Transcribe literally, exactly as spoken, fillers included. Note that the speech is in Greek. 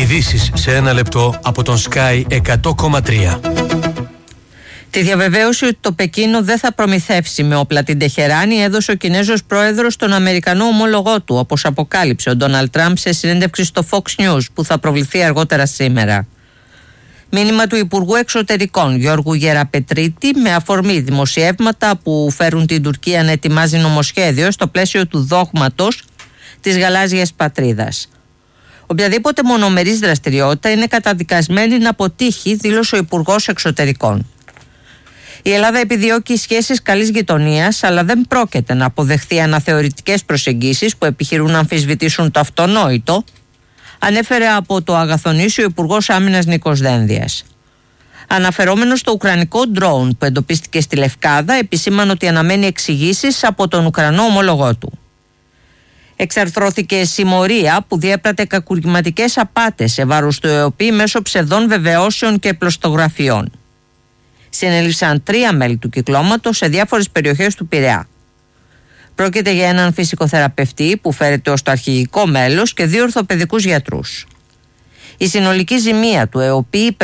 Ειδήσεις σε ένα λεπτό από τον Sky εκατό κόμμα τρία. Τη διαβεβαίωση ότι το Πεκίνο δεν θα προμηθεύσει με όπλα την Τεχεράνη έδωσε ο Κινέζος πρόεδρος στον Αμερικανό ομόλογό του, όπως αποκάλυψε ο Ντόναλντ Τραμπ σε συνέντευξη στο Fox News που θα προβληθεί αργότερα σήμερα. Μήνυμα του Υπουργού Εξωτερικών Γιώργου Γεραπετρίτη με αφορμή δημοσιεύματα που φέρουν την Τουρκία να ετοιμάζει νομοσχέδιο στο πλαίσιο του δόγματος της γαλάζιας πατρίδας. Οποιαδήποτε μονομερής δραστηριότητα είναι καταδικασμένη να αποτύχει, δήλωσε ο Υπουργός Εξωτερικών. Η Ελλάδα επιδιώκει σχέσεις καλής γειτονίας, αλλά δεν πρόκειται να αποδεχθεί αναθεωρητικές προσεγγίσεις που επιχειρούν να αμφισβητήσουν το αυτονόητο, ανέφερε από το Αγαθονήσιο ο Υπουργός Άμυνας Νίκος Δένδιας. Αναφερόμενος στο ουκρανικό ντρόουν που εντοπίστηκε στη Λευκάδα, επισήμανε ότι αναμένει εξηγήσεις από τον Ουκρανό ομόλογό του. Εξαρθρώθηκε συμμορία που διέπρατε κακουργηματικές απάτες σε βάρος του ΕΟΠΗ μέσω ψευδών βεβαιώσεων και πλωστογραφιών. Συνέληφθησαν τρία μέλη του κυκλώματος σε διάφορες περιοχές του Πειραιά. Πρόκειται για έναν φυσικοθεραπευτή που φέρεται ως το αρχηγικό μέλος και δύο ορθοπαιδικούς γιατρούς. Η συνολική ζημία του ΕΟΠΗ